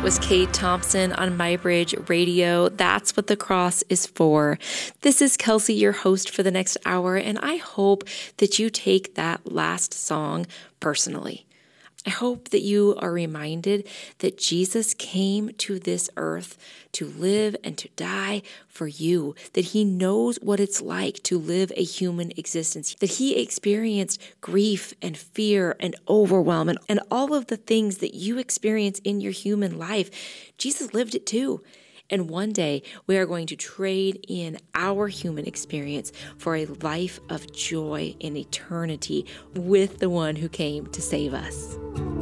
Was Kate Thompson on MyBridge Radio. That's what the cross is for. This is Kelsey, your host for the next hour, and I hope that you take that last song personally. I hope that you are reminded that Jesus came to this earth to live and to die for you, that he knows what it's like to live a human existence, that he experienced grief and fear and overwhelm and all of the things that you experience in your human life. Jesus lived it too. And one day we are going to trade in our human experience for a life of joy in eternity with the one who came to save us.